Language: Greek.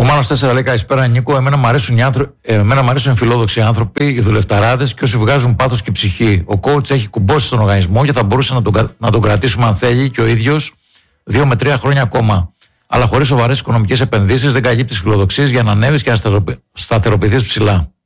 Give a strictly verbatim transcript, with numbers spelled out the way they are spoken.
Μάνος τέσσερα λέει καλησπέρα Νίκο. Εμένα μου αρέσουν οι, άνθρω... Εμένα μ' αρέσουν οι φιλόδοξοι άνθρωποι, οι δουλευταράδες και όσοι βγάζουν πάθος και ψυχή. Ο coach έχει κουμπώσει στον οργανισμό και θα μπορούσε να τον, να τον κρατήσουμε αν θέλει και ο ίδιος δύο με τρία χρόνια ακόμα. Αλλά χωρίς σοβαρές οικονομικές επενδύσεις δεν καλύπτει τις φιλοδοξίες για να ανέβεις και να σταθεροποιηθείς ψηλά.